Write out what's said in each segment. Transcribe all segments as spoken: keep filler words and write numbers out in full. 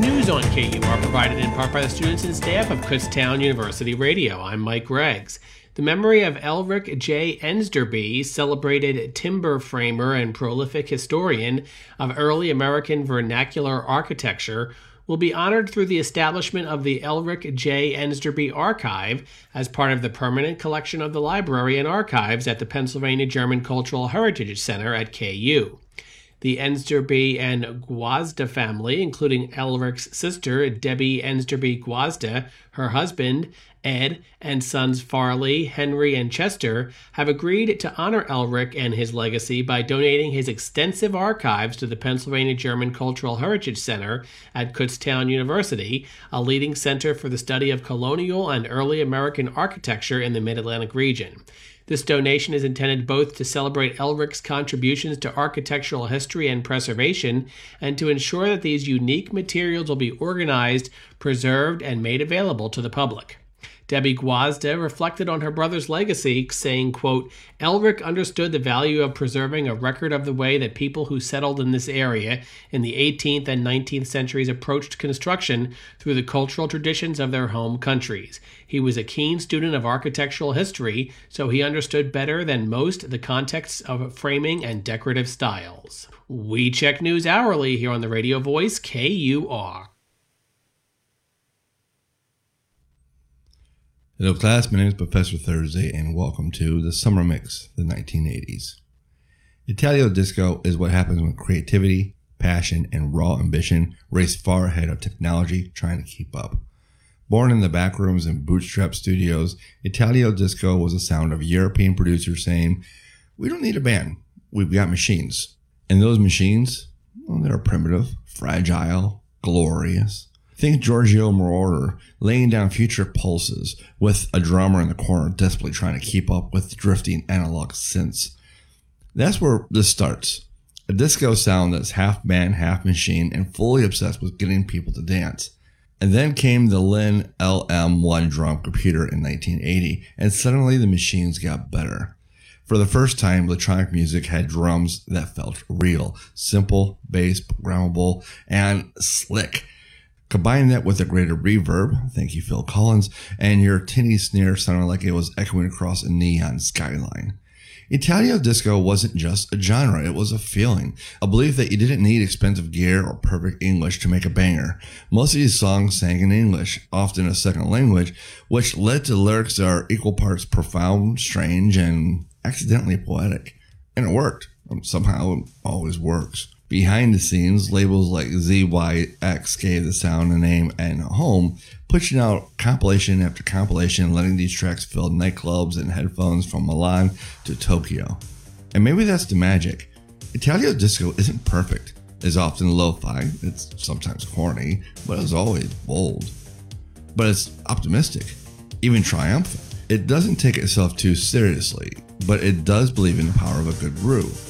News on K U are provided in part by the students and staff of Kutztown University Radio. I'm Mike Greggs. The memory of Elric J. Enderby, celebrated timber framer and prolific historian of early American vernacular architecture, will be honored through the establishment of the Elric J. Enderby Archive as part of the permanent collection of the Library and Archives at the Pennsylvania German Cultural Heritage Center at K U. The Enderby and Guazda family, including Elric's sister, Debbie Enderby Guazda, her husband, Ed, and sons Farley, Henry, and Chester, have agreed to honor Elric and his legacy by donating his extensive archives to the Pennsylvania German Cultural Heritage Center at Kutztown University, a leading center for the study of colonial and early American architecture in the Mid-Atlantic region. This donation is intended both to celebrate Elric's contributions to architectural history and preservation and to ensure that these unique materials will be organized, preserved, and made available to the public. Debbie Guazda reflected on her brother's legacy, saying, quote, Elric understood the value of preserving a record of the way that people who settled in this area in the eighteenth and nineteenth centuries approached construction through the cultural traditions of their home countries. He was a keen student of architectural history, so he understood better than most the contexts of framing and decorative styles. We check news hourly here on the Radio Voice, K U R. Hello class, my name is Professor Thursday and welcome to the Summer Mix, the nineteen eighties. Italio Disco is what happens when creativity, passion, and raw ambition race far ahead of technology trying to keep up. Born in the backrooms and bootstrap studios, Italio Disco was the sound of European producers saying, we don't need a band, we've got machines. And those machines, well, they're primitive, fragile, glorious. Think Giorgio Moroder laying down future pulses with a drummer in the corner desperately trying to keep up with drifting analog synths. That's where this starts. A disco sound that's half band, half machine, and fully obsessed with getting people to dance. And then came the Lin L M one drum computer in nineteen eighty, and suddenly the machines got better. For the first time, electronic music had drums that felt real, simple, bass, programmable, and slick. Combine that with a greater reverb, thank you Phil Collins, and your tinny snare sounded like it was echoing across a neon skyline. Italio Disco wasn't just a genre, it was a feeling, a belief that you didn't need expensive gear or perfect English to make a banger. Most of these songs sang in English, often a second language, which led to lyrics that are equal parts profound, strange, and accidentally poetic. And it worked. Somehow it always works. Behind the scenes, labels like Z Y X gave the sound a name and a home, pushing out compilation after compilation, letting these tracks fill nightclubs and headphones from Milan to Tokyo. And maybe that's the magic. Italio Disco isn't perfect. It's often lo-fi, it's sometimes corny, but it's always bold. But it's optimistic, even triumphant. It doesn't take itself too seriously, but it does believe in the power of a good groove.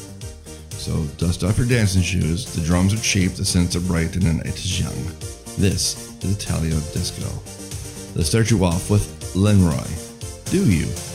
So dust off your dancing shoes, the drums are cheap, the synths are bright, and the night is young. This is Italio Disco. Let's start you off with Lenroy. Do You?